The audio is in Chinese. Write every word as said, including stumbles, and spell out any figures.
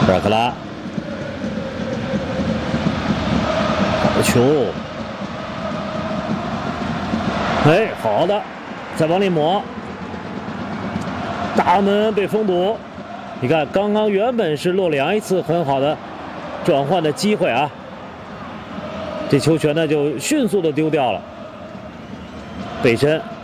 布尔克拉，好球！哎，好的，再往里抹。大门被封堵。你看，刚刚原本是洛里昂一次很好的转换的机会啊，这球权呢就迅速的丢掉了。北辰